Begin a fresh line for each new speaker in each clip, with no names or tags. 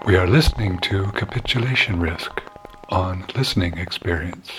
We are listening to Capitulation Risk on Listening Experience.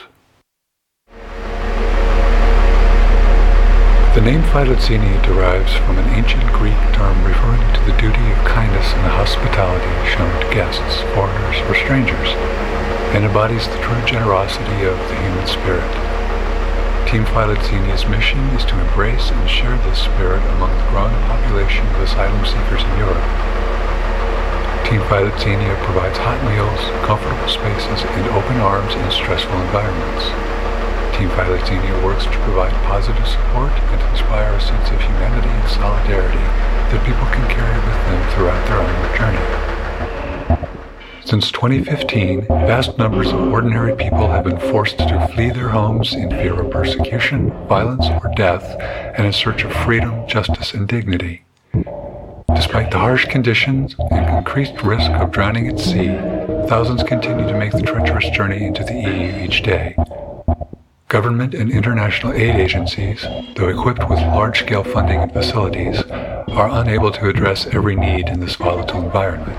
The name Philoxenia derives from an ancient Greek term referring to the duty of kindness and hospitality shown to guests, foreigners, or strangers, and embodies the true generosity of the human spirit. Team Philoxenia's mission is to embrace and share this spirit among the growing population of asylum seekers in Europe. Team Philoxenia provides hot meals, comfortable spaces, and open arms in stressful environments. Team Philoxenia works to provide positive support and to inspire a sense of humanity and solidarity that people can carry with them throughout their onward journey. Since 2015, vast numbers of ordinary people have been forced to flee their homes in fear of persecution, violence, or death, and in search of freedom, justice, and dignity. Despite the harsh conditions and increased risk of drowning at sea, thousands continue to make the treacherous journey into the EU each day. Government and international aid agencies, though equipped with large-scale funding and facilities, are unable to address every need in this volatile environment.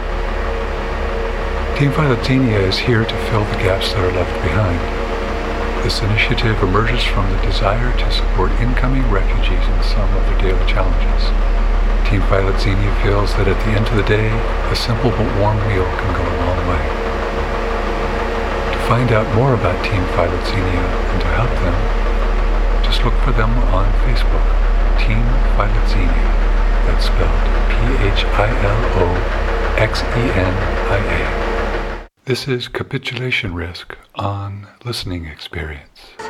Team Philoxenia is here to fill the gaps that are left behind. This initiative emerges from the desire to support incoming refugees in some of their daily challenges. Team Philoxenia feels that at the end of the day, a simple but warm meal can go a long way. To find out more about Team Philoxenia and to help them, just look for them on Facebook, Team Philoxenia. That's spelled Philoxenia. This is Capitulation Risk on Listening Experience.